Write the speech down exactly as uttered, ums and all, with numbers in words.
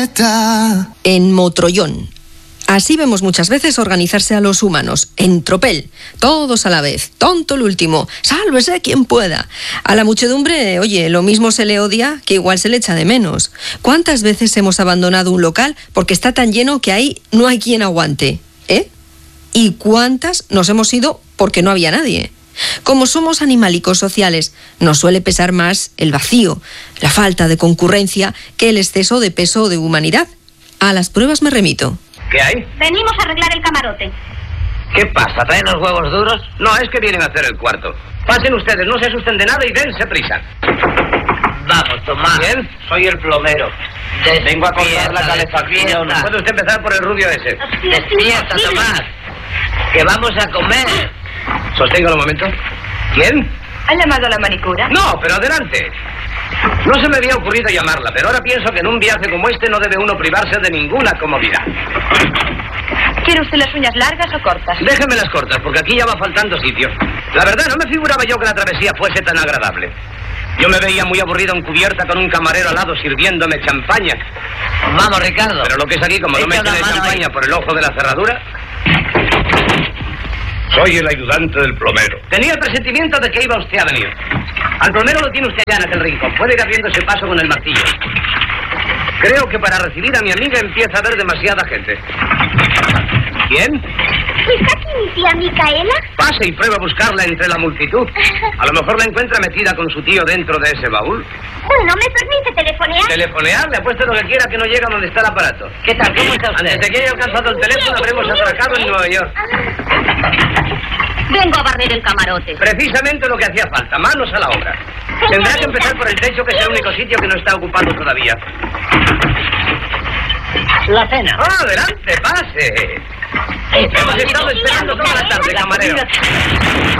En Motrollón. Así vemos muchas veces organizarse a los humanos, en tropel, todos a la vez, tonto el último, sálvese quien pueda. A la muchedumbre, oye, lo mismo se le odia que igual se le echa de menos. ¿Cuántas veces hemos abandonado un local porque está tan lleno que ahí no hay quien aguante? ¿Eh? ¿Y cuántas nos hemos ido porque no había nadie? Como somos animalicos sociales, nos suele pesar más el vacío, la falta de concurrencia, que el exceso de peso de humanidad. A las pruebas me remito. ¿Qué hay? Venimos a arreglar el camarote. ¿Qué pasa? ¿Traen los huevos duros? No, es que vienen a hacer el cuarto. Pasen ustedes, no se asusten de nada y dense prisa. Vamos, Tomás. ¿Quién? Soy el plomero. Despierta, Vengo a cortar la calefacción. despierta. ¿Puede usted empezar por el rubio ese? Despierta, Tomás. Que vamos a comer. Sostenga un momento. ¿Quién? ¿Ha llamado a la manicura? No, pero adelante. No se me había ocurrido llamarla, pero ahora pienso que en un viaje como este no debe uno privarse de ninguna comodidad. ¿Quiere usted las uñas largas o cortas? Déjeme las cortas, porque aquí ya va faltando sitio. La verdad, no me figuraba yo que la travesía fuese tan agradable. Yo me veía muy aburrido en cubierta con un camarero al lado sirviéndome champaña. Vamos, Ricardo. Pero lo que es aquí, como no me Echa echen la mano champaña ahí. por el ojo de la cerradura... Soy el ayudante del plomero. Tenía el presentimiento de que iba usted a venir. Al plomero lo tiene usted allá en aquel rincón. Puede ir abriendo ese paso con el martillo. Creo que para recibir a mi amiga empieza a haber demasiada gente. ¿Quién? ¿Está aquí mi tía Micaela? Pase y pruebe a buscarla entre la multitud. A lo mejor la encuentra metida con su tío dentro de ese baúl. Bueno, ¿me permite telefonear? Telefonear, le apuesto lo que quiera que no llega donde está el aparato. ¿Qué tal? ¿Cómo está usted? Antes de que haya alcanzado el teléfono, habremos atracado en Nueva York. Vengo a barrer el camarote. Precisamente lo que hacía falta, manos a la obra. Tendrá que empezar por el techo, que es el único sitio que no está ocupado todavía. La cena. ¡Ah, adelante, pase! Eh, Hemos estado esperando toda la tarde, camarero.